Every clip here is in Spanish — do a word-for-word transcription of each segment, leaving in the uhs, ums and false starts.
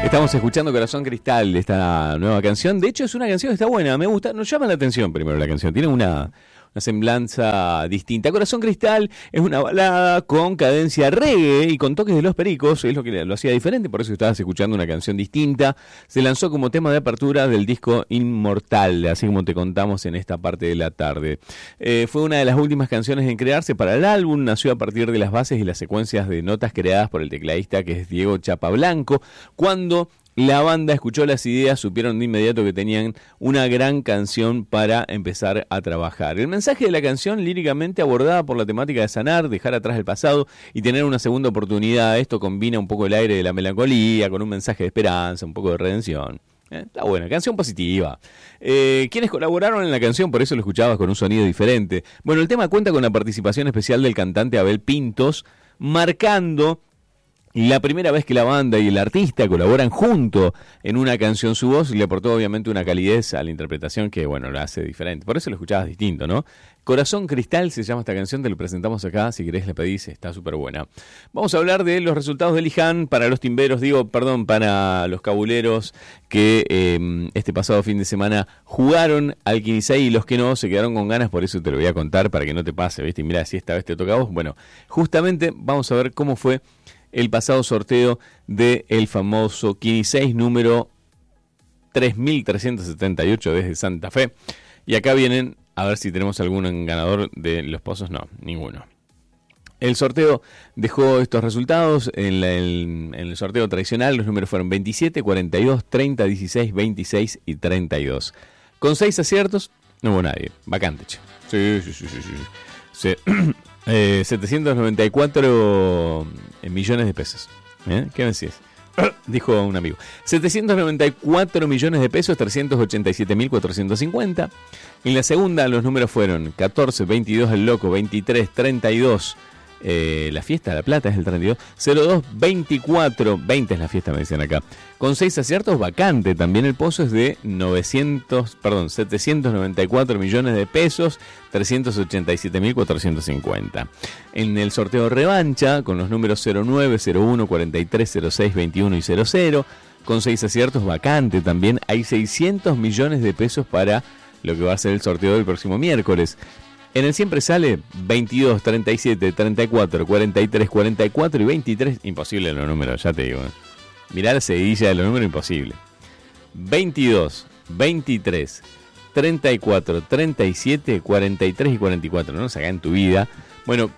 Estamos escuchando Corazón Cristal, esta nueva canción. De hecho, es una canción que está buena, me gusta. Nos llama la atención primero la canción. Tiene una, una semblanza distinta. Corazón Cristal es una balada con cadencia reggae y con toques de Los Pericos. Es lo que lo hacía diferente, por eso estabas escuchando una canción distinta. Se lanzó como tema de apertura del disco Inmortal, así como te contamos en esta parte de la tarde. Eh, fue una de las últimas canciones en crearse para el álbum. Nació a partir de las bases y las secuencias de notas creadas por el tecladista, que es Diego Chapablanco. Cuando la banda escuchó las ideas, supieron de inmediato que tenían una gran canción para empezar a trabajar. El mensaje de la canción, líricamente abordada por la temática de sanar, dejar atrás el pasado y tener una segunda oportunidad. Esto combina un poco el aire de la melancolía con un mensaje de esperanza, un poco de redención. Eh, está buena, canción positiva. Eh, ¿Quiénes colaboraron en la canción? Por eso lo escuchabas con un sonido diferente. Bueno, el tema cuenta con la participación especial del cantante Abel Pintos, marcando la primera vez que la banda y el artista colaboran junto en una canción. Su voz le aportó obviamente una calidez a la interpretación que, bueno, la hace diferente. Por eso lo escuchabas distinto, ¿no? Corazón Cristal se llama esta canción, te lo presentamos acá. Si querés la pedís, está súper buena. Vamos a hablar de los resultados del Luján para los timberos, digo, perdón, para los cabuleros que eh, este pasado fin de semana jugaron al quince y los que no se quedaron con ganas. Por eso te lo voy a contar para que no te pase, ¿viste? Y mirá, si esta vez te toca a vos. Bueno, justamente vamos a ver cómo fue el pasado sorteo del famoso quince número tres mil trescientos setenta y ocho desde Santa Fe. Y acá vienen, a ver si tenemos algún ganador de los pozos. No, ninguno. El sorteo dejó estos resultados. En, la, el, en el sorteo tradicional los números fueron veintisiete, cuarenta y dos, treinta, dieciséis, veintiséis y treinta y dos. Con seis aciertos no hubo nadie. Vacante, che. Sí, sí, sí, sí, sí. sí. Eh, setecientos noventa y cuatro millones de pesos. ¿Eh? ¿Qué me decís? Dijo un amigo. setecientos noventa y cuatro millones de pesos, trescientos ochenta y siete mil cuatrocientos cincuenta. En la segunda los números fueron catorce, veintidós el loco, veintitrés, treinta y dos. Eh, la fiesta de la plata es el treinta y dos, cero dos, veinticuatro, veinte es la fiesta, me dicen acá. Con seis aciertos, vacante. También el pozo es de novecientos, perdón, setecientos noventa y cuatro millones de pesos, trescientos ochenta y siete mil cuatrocientos cincuenta. En el sorteo revancha, con los números cero nueve, cero uno, cuarenta y tres, cero seis, veintiuno y cero cero, con seis aciertos, vacante. También hay seiscientos millones de pesos para lo que va a ser el sorteo del próximo miércoles. En el siempre sale veintidós, treinta y siete, treinta y cuatro, cuarenta y tres, cuarenta y cuatro y veintitrés. Imposible los números, ya te digo. ¿eh? Mirá la seguidilla de los números, imposible. veintidós, veintitrés, treinta y cuatro, treinta y siete, cuarenta y tres y cuarenta y cuatro. No se haga en tu vida. Bueno,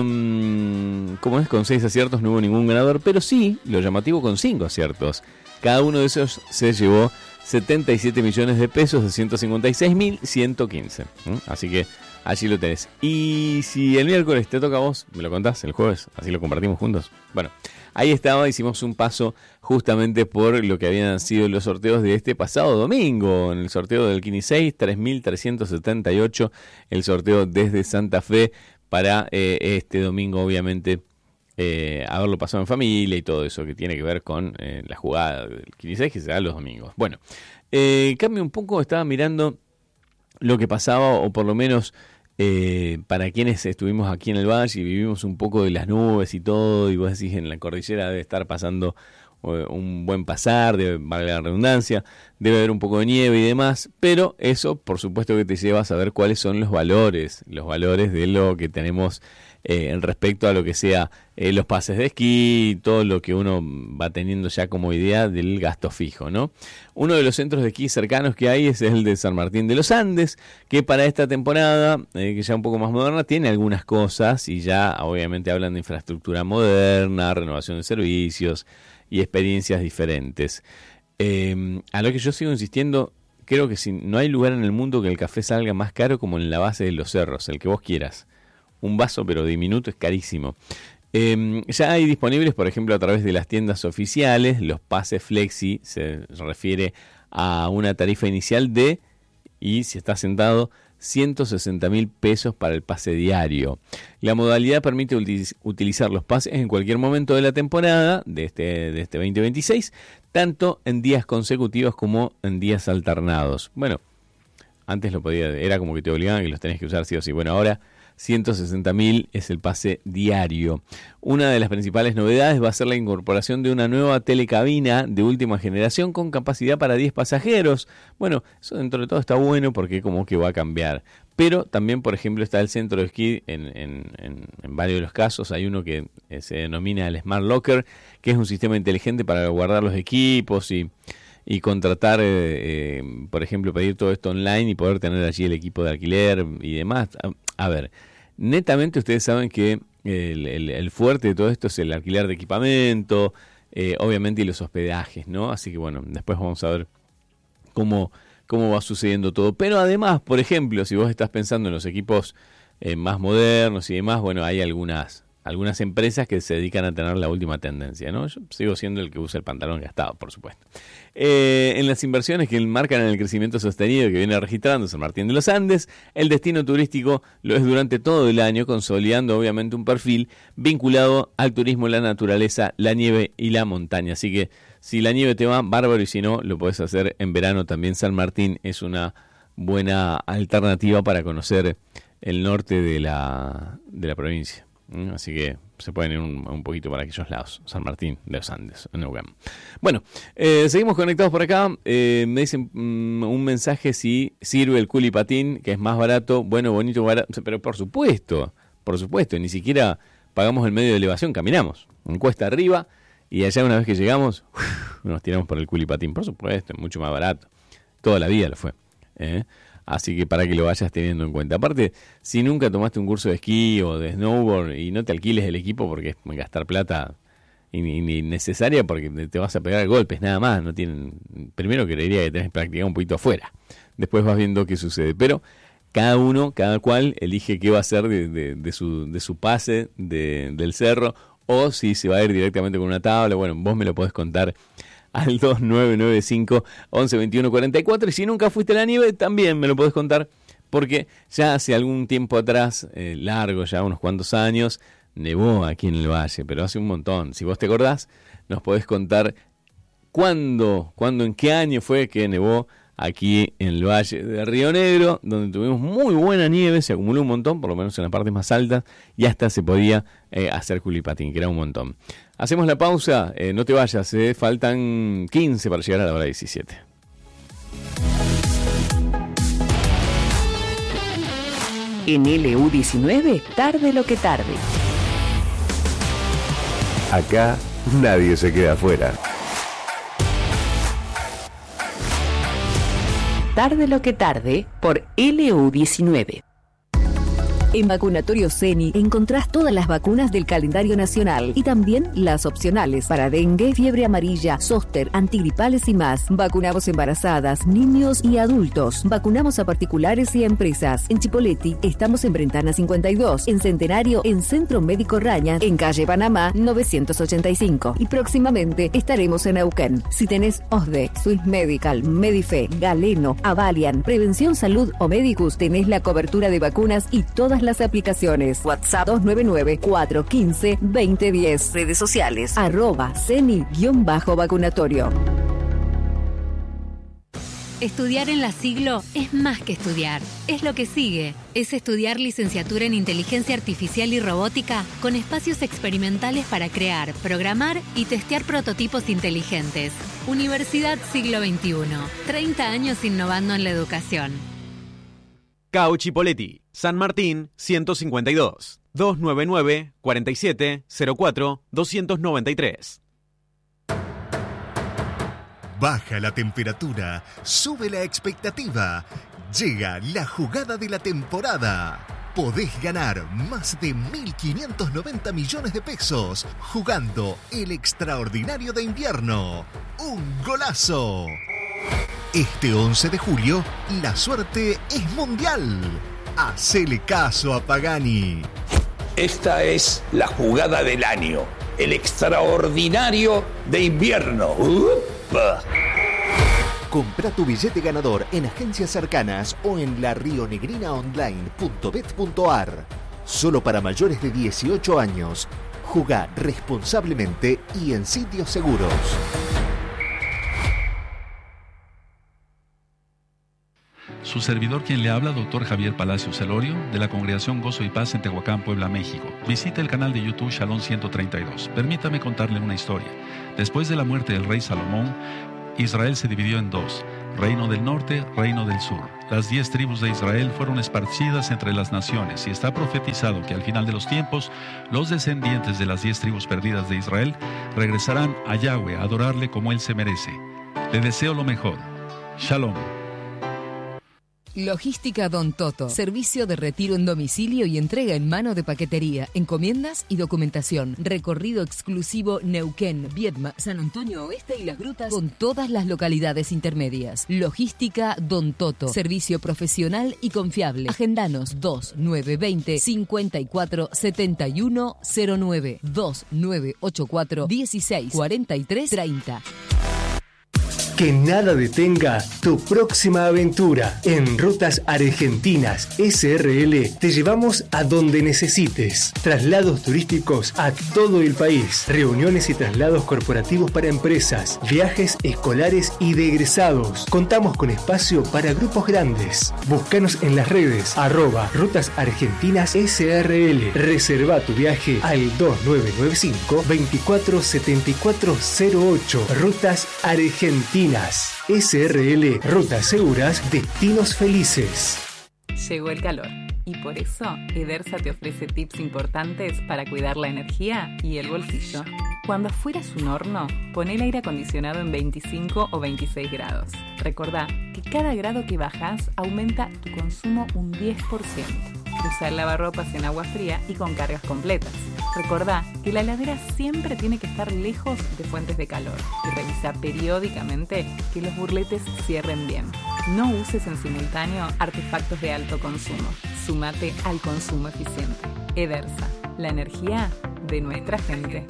con como es con seis aciertos no hubo ningún ganador, pero sí, lo llamativo, con cinco aciertos. Cada uno de esos se llevó setenta y siete millones de pesos de ciento cincuenta y seis mil ciento quince. ¿eh? Así que allí lo tenés. Y si el miércoles te toca a vos, me lo contás el jueves, así lo compartimos juntos. Bueno, ahí estaba, hicimos un paso justamente por lo que habían sido los sorteos de este pasado domingo. En el sorteo del quince, tres mil trescientos setenta y ocho, el sorteo desde Santa Fe para eh, este domingo, obviamente, eh, haberlo pasado en familia y todo eso que tiene que ver con eh, la jugada del quince que se da los domingos. Bueno, eh, cambio un poco, estaba mirando lo que pasaba, o por lo menos Eh, para quienes estuvimos aquí en el valle y vivimos un poco de las nubes y todo, y vos decís en la cordillera debe estar pasando uh, un buen pasar, debe, valga la redundancia, debe haber un poco de nieve y demás, pero eso por supuesto que te lleva a saber cuáles son los valores, los valores de lo que tenemos eh, en respecto a lo que sea eh, los pases de esquí, todo lo que uno va teniendo ya como idea del gasto fijo, ¿no? Uno de los centros de esquí cercanos que hay es el de San Martín de los Andes, que para esta temporada, eh, que ya un poco más moderna, tiene algunas cosas y ya obviamente hablan de infraestructura moderna, renovación de servicios y experiencias diferentes. Eh, a lo que yo sigo insistiendo, creo que si no hay lugar en el mundo que el café salga más caro como en la base de los cerros, el que vos quieras. Un vaso pero diminuto es carísimo. Eh, ya hay disponibles, por ejemplo, a través de las tiendas oficiales, los pases flexi. Se refiere a una tarifa inicial de, y si está sentado, ciento sesenta mil pesos para el pase diario. La modalidad permite util- utilizar los pases en cualquier momento de la temporada de este, de este veinte veintiséis, tanto en días consecutivos como en días alternados. Bueno, antes lo podía, era como que te obligaban que los tenés que usar sí o sí. Bueno, ahora ciento sesenta mil es el pase diario. Una de las principales novedades va a ser la incorporación de una nueva telecabina de última generación con capacidad para diez pasajeros. Bueno, eso dentro de todo está bueno porque como que va a cambiar. Pero también, por ejemplo, está el centro de esquí, en, en, en, en varios de los casos. Hay uno que eh, se denomina el Smart Locker, que es un sistema inteligente para guardar los equipos y, y contratar, eh, eh, por ejemplo, pedir todo esto online y poder tener allí el equipo de alquiler y demás. A, a ver, netamente ustedes saben que el, el, el fuerte de todo esto es el alquiler de equipamiento, eh, obviamente, y los hospedajes, ¿no? Así que bueno, después vamos a ver cómo... cómo va sucediendo todo. Pero además, por ejemplo, si vos estás pensando en los equipos eh, más modernos y demás, bueno, hay algunas algunas empresas que se dedican a tener la última tendencia, ¿no? Yo sigo siendo el que usa el pantalón gastado, por supuesto. Eh, en las inversiones que marcan el crecimiento sostenido que viene registrando San Martín de los Andes, el destino turístico lo es durante todo el año, consolidando obviamente un perfil vinculado al turismo, la naturaleza, la nieve y la montaña. Así que si la nieve te va, bárbaro, y si no, lo podés hacer en verano también. San Martín es una buena alternativa para conocer el norte de la, de la provincia. ¿Mm? Así que se pueden ir un, un poquito para aquellos lados. San Martín de los Andes, en Neuquén. Bueno, eh, seguimos conectados por acá. Eh, me dicen mm, un mensaje si sirve el culipatín, que es más barato, bueno, bonito, barato. Pero por supuesto, por supuesto, ni siquiera pagamos el medio de elevación, caminamos. En cuesta arriba. Y allá una vez que llegamos, uf, nos tiramos por el culipatín, por supuesto, es mucho más barato. Toda la vida lo fue. ¿eh? Así que para que lo vayas teniendo en cuenta. Aparte, si nunca tomaste un curso de esquí o de snowboard y no te alquiles el equipo porque es gastar plata innecesaria porque te vas a pegar golpes, nada más. No tienen. Primero creería que tenés que practicar un poquito afuera. Después vas viendo qué sucede. Pero cada uno, cada cual elige qué va a hacer de, de, de, su, de su pase de, del cerro. O si se va a ir directamente con una tabla. Bueno, vos me lo podés contar al dos nueve nueve cinco, once veintiuno cuarenta y cuatro. Y si nunca fuiste a la nieve, también me lo podés contar. Porque ya hace algún tiempo atrás, eh, largo ya, unos cuantos años, nevó aquí en el valle. Pero hace un montón. Si vos te acordás, nos podés contar cuándo, cuándo, en qué año fue que nevó aquí en el Valle de Río Negro, donde tuvimos muy buena nieve, se acumuló un montón, por lo menos en las partes más altas, y hasta se podía eh, hacer culipatín, que era un montón. Hacemos la pausa, eh, no te vayas, eh, faltan quince para llegar a la hora diecisiete. En L U diecinueve, tarde lo que tarde. Acá nadie se queda afuera. Tarde lo que tarde por L U diecinueve. En Vacunatorio Ceni encontrás todas las vacunas del calendario nacional y también las opcionales para dengue, fiebre amarilla, zóster, antigripales y más. Vacunamos embarazadas, niños y adultos. Vacunamos a particulares y a empresas. En Chipoleti estamos en Brentana cincuenta y dos, en Centenario en Centro Médico Raña, en calle Panamá novecientos ochenta y cinco. Y próximamente estaremos en Neuquén. Si tenés O S D E, Swiss Medical, Medife, Galeno, Avalian, Prevención Salud o Medicus, tenés la cobertura de vacunas y todas las aplicaciones. WhatsApp dos nueve nueve, cuatro uno cinco, dos cero uno cero. Redes sociales arroba ceni-vacunatorio. Estudiar en la Siglo es más que estudiar, es lo que sigue. Es estudiar licenciatura en Inteligencia Artificial y Robótica con espacios experimentales para crear, programar y testear prototipos inteligentes. Universidad Siglo veintiuno, treinta años innovando en la educación. Cao Chipoleti, San Martín ciento cincuenta y dos, dos nueve nueve, cuarenta y siete, cero cuatro, doscientos noventa y tres. Baja la temperatura, sube la expectativa. Llega la jugada de la temporada. Podés ganar más de mil quinientos noventa millones de pesos jugando el extraordinario de invierno. ¡Un golazo! Este once de julio, la suerte es mundial. Hacele caso a Pagani. Esta es la jugada del año. El extraordinario de invierno. ¡Upa! Comprá tu billete ganador en agencias cercanas o en la rionegrina online punto bet punto ar. Solo para mayores de dieciocho años. Jugá responsablemente y en sitios seguros. Su servidor quien le habla, doctor Javier Palacio Celorio, de la Congregación Gozo y Paz en Tehuacán, Puebla, México. Visite el canal de YouTube Shalom ciento treinta y dos. Permítame contarle una historia. Después de la muerte del rey Salomón, Israel se dividió en dos, reino del norte, reino del sur. Las diez tribus de Israel fueron esparcidas entre las naciones y está profetizado que al final de los tiempos, los descendientes de las diez tribus perdidas de Israel regresarán a Yahweh a adorarle como Él se merece. Le deseo lo mejor. Shalom. Logística Don Toto. Servicio de retiro en domicilio y entrega en mano de paquetería, encomiendas y documentación. Recorrido exclusivo Neuquén, Viedma, San Antonio Oeste y Las Grutas con todas las localidades intermedias. Logística Don Toto. Servicio profesional y confiable. Agendanos dos nueve dos cero, cinco cuatro siete uno cero nueve dos nueve ocho cuatro uno seis cuatro tres tres cero. Que nada detenga tu próxima aventura. En Rutas Argentinas S R L te llevamos a donde necesites. Traslados turísticos a todo el país. Reuniones y traslados corporativos para empresas. Viajes escolares y de egresados. Contamos con espacio para grupos grandes. Búscanos en las redes arroba Rutas Argentinas S R L. Reserva tu viaje al dos nueve nueve cinco, dos cuatro siete cuatro cero ocho. Rutas Argentinas S R L, rutas seguras, destinos felices. Llegó el calor y por eso Edersa te ofrece tips importantes para cuidar la energía y el bolsillo. Cuando afuera es un horno, pon el aire acondicionado en veinticinco o veintiséis grados. Recordá que cada grado que bajas aumenta tu consumo un diez por ciento. Usa el lavarropas en agua fría y con cargas completas. Recordá que la heladera siempre tiene que estar lejos de fuentes de calor y revisa periódicamente que los burletes cierren bien. No uses en simultáneo artefactos de alto consumo. Súmate al consumo eficiente. Edersa, la energía de nuestra gente.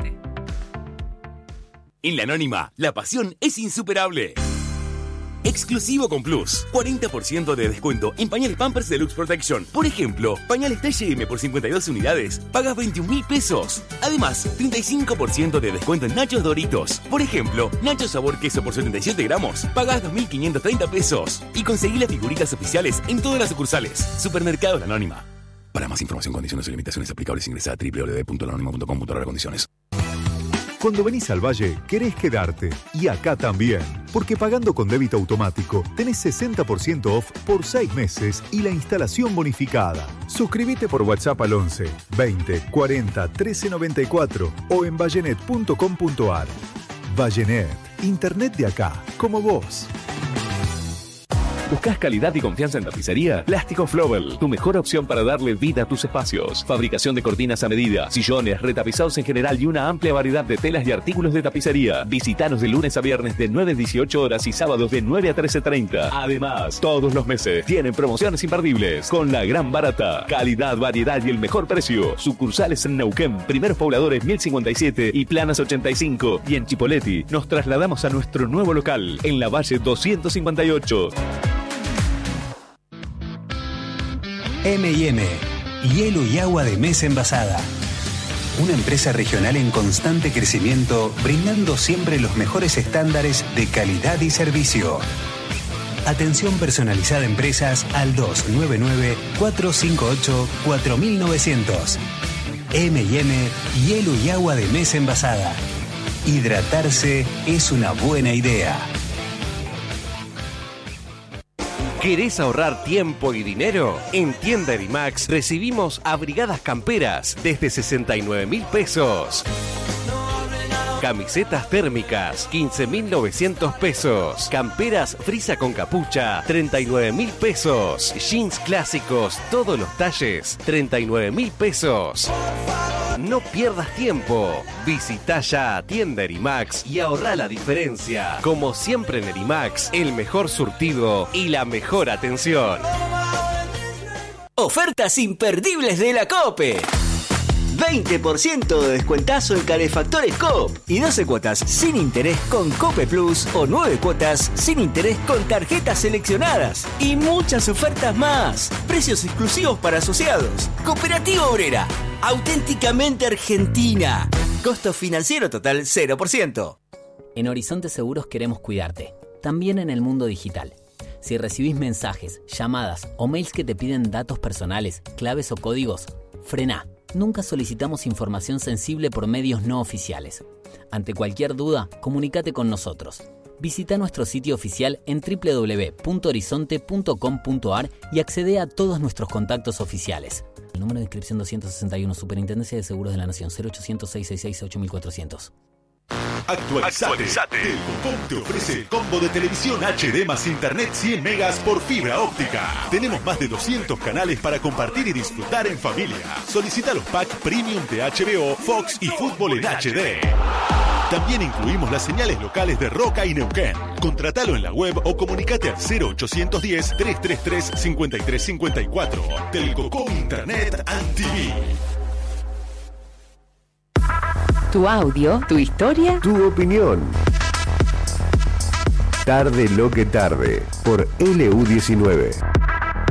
En La Anónima, la pasión es insuperable. Exclusivo con Plus. cuarenta por ciento de descuento en pañales Pampers Deluxe Protection. Por ejemplo, pañales T H M por cincuenta y dos unidades, pagas veintiún mil pesos. Además, treinta y cinco por ciento de descuento en Nachos Doritos. Por ejemplo, Nachos Sabor Queso por setenta y siete gramos, pagas dos mil quinientos treinta pesos. Y conseguí las figuritas oficiales en todas las sucursales. Supermercados La Anónima. Para más información, condiciones y limitaciones aplicables, ingresa a doble u doble u doble u punto la anónima punto com punto a r condiciones. Cuando venís al Valle, querés quedarte. Y acá también. Porque pagando con débito automático, tenés sesenta por ciento off por seis meses y la instalación bonificada. Suscríbete por WhatsApp al once, veinte, cuarenta, trece noventa y cuatro o en vallenet punto com punto a r. Vallenet. Internet de acá. Como vos. ¿Buscas calidad y confianza en tapicería? Plástico Flowell, tu mejor opción para darle vida a tus espacios. Fabricación de cortinas a medida, sillones, retapizados en general y una amplia variedad de telas y artículos de tapicería. Visítanos de lunes a viernes de nueve a dieciocho horas y sábados de nueve a trece treinta. Además, todos los meses tienen promociones imperdibles con la gran barata. Calidad, variedad y el mejor precio. Sucursales en Neuquén, Primeros Pobladores mil cincuenta y siete y Planas ochenta y cinco. Y en Chipoleti nos trasladamos a nuestro nuevo local en la Valle doscientos cincuenta y ocho. eme y eme, hielo y agua de mesa envasada. Una empresa regional en constante crecimiento, brindando siempre los mejores estándares de calidad y servicio. Atención personalizada a empresas al dos nueve nueve, cuatro cinco ocho, cuatro nueve cero cero. eme y eme, hielo y agua de mesa envasada. Hidratarse es una buena idea. ¿Querés ahorrar tiempo y dinero? En Tienda Erimax recibimos abrigadas camperas desde sesenta y nueve mil pesos. Camisetas térmicas, quince mil novecientos pesos. Camperas frisa con capucha, treinta y nueve mil pesos. Jeans clásicos, todos los talles, treinta y nueve mil pesos. No pierdas tiempo. Visita ya Tienda Erimax y ahorra la diferencia. Como siempre en Erimax, el mejor surtido y la mejor atención. Ofertas imperdibles de la COPE. veinte por ciento de descuentazo en calefactores Coop y doce cuotas sin interés con Cope Plus o nueve cuotas sin interés con tarjetas seleccionadas y muchas ofertas más. Precios exclusivos para asociados. Cooperativa Obrera, auténticamente argentina. Costo financiero total cero por ciento. En Horizonte Seguros queremos cuidarte, también en el mundo digital. Si recibís mensajes, llamadas o mails que te piden datos personales, claves o códigos, frená. Nunca solicitamos información sensible por medios no oficiales. Ante cualquier duda, comunícate con nosotros. Visita nuestro sitio oficial en doble u doble u doble u punto horizonte punto com punto a r y accede a todos nuestros contactos oficiales. El número de inscripción doscientos sesenta y uno, Superintendencia de Seguros de la Nación, cero ochocientos, seiscientos sesenta y seis, ocho mil cuatrocientos. Actualizate. Actualizate. Telcom te ofrece el combo de televisión H D más internet cien megas por fibra óptica. Tenemos más de doscientos canales para compartir y disfrutar en familia. Solicita los packs premium de H B O, Fox y Fútbol en H D. También incluimos las señales locales de Roca y Neuquén. Contratalo en la web o comunicate al cero ochocientos diez, trescientos treinta y tres, cincuenta y tres cincuenta y cuatro. Telcom Internet and T V. Tu audio, tu historia, tu opinión. Tarde lo que tarde, por L U diecinueve.